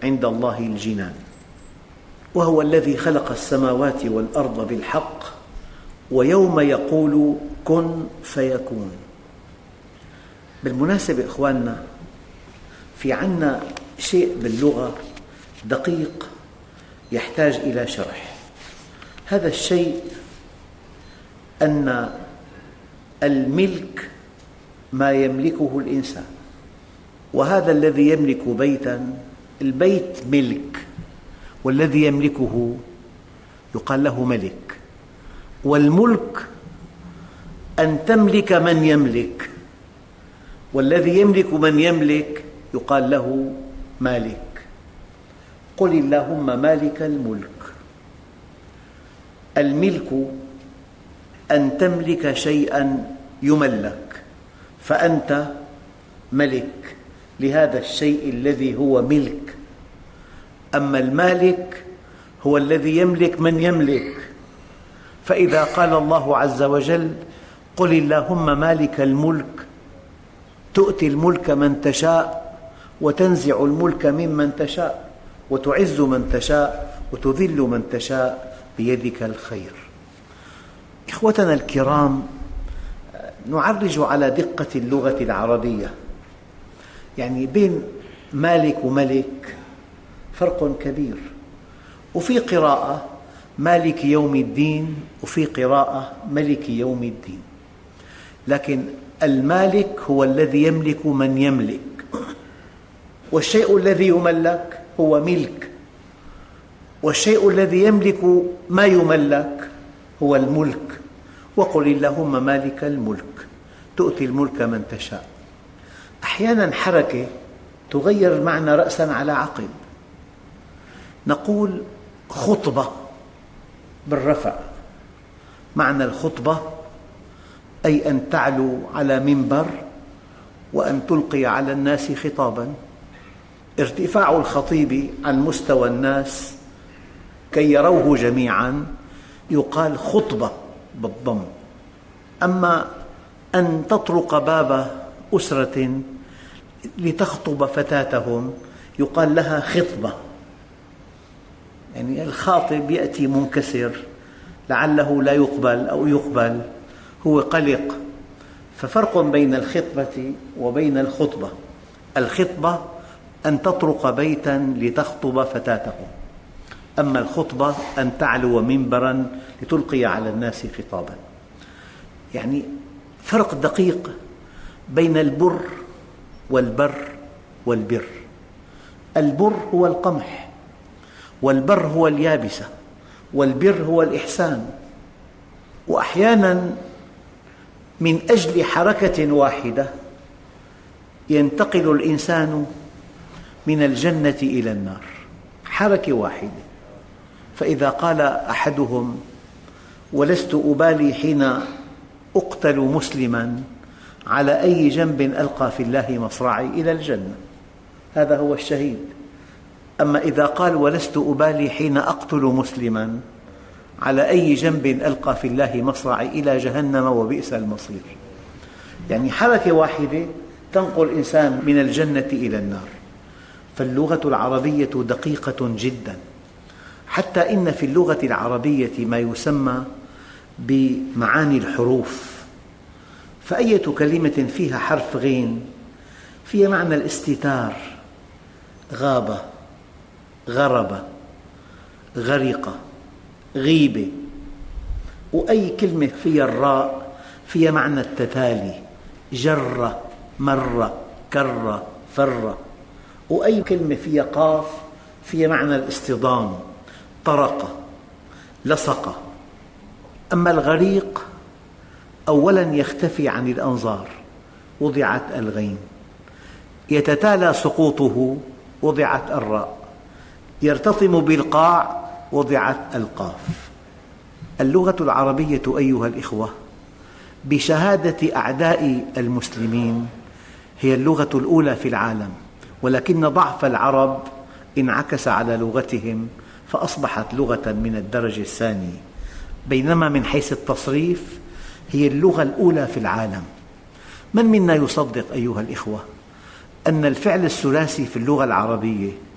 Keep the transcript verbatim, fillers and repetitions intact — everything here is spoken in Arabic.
عند الله الجنان، وهو الذي خلق السماوات والأرض بالحق، ويوم يقول كن فيكون. بالمناسبة إخواننا، في عنا شيء باللغة دقيق يحتاج إلى شرح. هذا الشيء أن الملك ما يملكه الإنسان، وهذا الذي يملك بيتاً، البيت ملك، والذي يملكه يقال له ملك. والملك أن تملك من يملك، والذي يملك من يملك يقال له مالك. قل اللهم مالك الملك. الملك أن تملك شيئاً يملك، فأنت ملك لهذا الشيء الذي هو ملك. أما المالك هو الذي يملك من يملك. فإذا قال الله عز وجل قل اللهم مالك الملك، تؤتي الملك من تشاء وتنزع الملك ممن تشاء، وتعز من تشاء وتذل من تشاء بيدك الخير. إخوتنا الكرام، نعرج على دقة اللغة العربية. يعني بين مالك وملك فرق كبير، وفي قراءة مالك يوم الدين، وفي قراءة ملك يوم الدين. لكن المالك هو الذي يملك من يملك، والشيء الذي يملك هو ملك، والشيء الذي يملك ما يملك هو الملك. وقل اللهم مالك الملك، تؤتي الملك من تشاء. أحياناً حركة تغير المعنى رأساً على عقب. نقول خطبة بالرفع. معنى الخطبة أي أن تعلو على منبر وأن تلقي على الناس خطاباً. ارتفاع الخطيب عن مستوى الناس كي يروه جميعاً يقال خطبة بالضم. أما أن تطرق باب أسرة لتخطب فتاتهم يقال لها خطبة. يعني الخاطب يأتي منكسر لعله لا يقبل أو يقبل، هو قلق. ففرق بين الخطبة وبين الخطبة. الخطبة أن تطرق بيتاً لتخطب فتاتهم، أما الخطبة أن تعلو منبراً لتلقي على الناس خطاباً. يعني فرق دقيق بين البر والبر والبر. البر هو القمح، والبر هو اليابسة، والبر هو الإحسان. وأحياناً من أجل حركة واحدة ينتقل الإنسان من الجنة إلى النار، حركة واحدة. فإذا قال أحدهم ولست أبالي حين أقتل مسلماً على أي جنب ألقى في الله مصرعي، إلى الجنة، هذا هو الشهيد. أما إذا قال ولست أبالي حين أقتل مسلماً على أي جنب ألقى في الله مصرعي، إلى جهنم وبئس المصير. يعني حركة واحدة تنقل الإنسان من الجنة إلى النار. فاللغة العربية دقيقة جداً، حتى إن في اللغة العربية ما يسمى بمعاني الحروف. فأية كلمة فيها حرف غين فيها معنى الاستتار، غاب، غرب، غرق، غيبة. وأي كلمة فيها الراء فيها معنى التتالي، جر، مر، كر، فر. وأي كلمة فيها قاف فيها معنى الاصطدام، طرق، لصق. أما الغريق أولاً يختفي عن الأنظار، وضعت الغين. يتتالى سقوطه، وضعت الراء. يرتطم بالقاع، وضعت القاف. اللغة العربية أيها الإخوة بشهادة أعداء المسلمين هي اللغة الأولى في العالم، ولكن ضعف العرب انعكس على لغتهم فأصبحت لغة من الدرجة الثانية، بينما من حيث التصريف هي اللغة الأولى في العالم. من منا يصدق أيها الإخوة أن الفعل الثلاثي في اللغة العربية